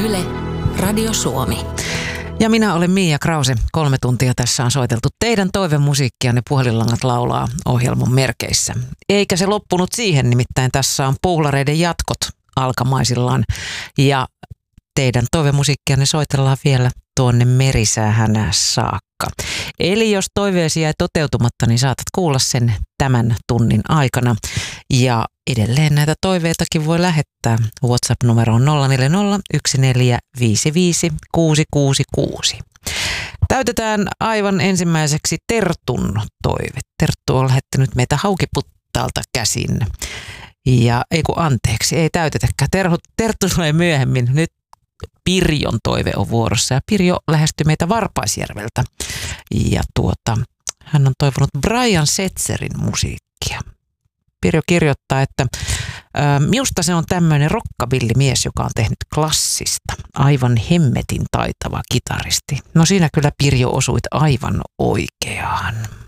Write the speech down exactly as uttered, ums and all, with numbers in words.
Yle, Radio Suomi. Ja minä olen Miia Krause. Kolme tuntia tässä on soiteltu teidän toivemusiikkianne Puhelinlangat laulaa ohjelman merkeissä. Eikä se loppunut siihen, nimittäin tässä on Puhlareiden jatkot alkamaisillaan. Ja teidän toivemusiikkianne soitellaan vielä tuonne merisäähän saakka. Eli jos toiveesi jäi toteutumatta, niin saatat kuulla sen tämän tunnin aikana. Ja edelleen näitä toiveitakin voi lähettää WhatsApp-numeroon nolla neljä nolla yksi neljä viisi viisi kuusi kuusi kuusi. Täytetään aivan ensimmäiseksi Tertun toive. Terttu on lähettänyt meitä Haukiputtaalta käsin. Ja ei kun anteeksi, ei täytetäkään. Terho, Terttu tulee myöhemmin. Nyt Pirjon toive on vuorossa ja Pirjo lähestyi meitä Varpaisjärveltä. Ja tuota, hän on toivonut Brian Setzerin musiikkia. Pirjo kirjoittaa, että ä, minusta se on tämmöinen rockabilly-mies, joka on tehnyt klassista. Aivan hemmetin taitava kitaristi. No siinä kyllä Pirjo osuit aivan oikeaan.